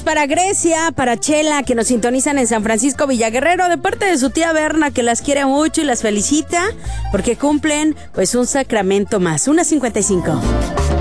para Grecia, para Chela, que nos sintonizan en San Francisco Villaguerrero, de parte de su tía Berna, que las quiere mucho y las felicita porque cumplen pues un sacramento más. 1:55.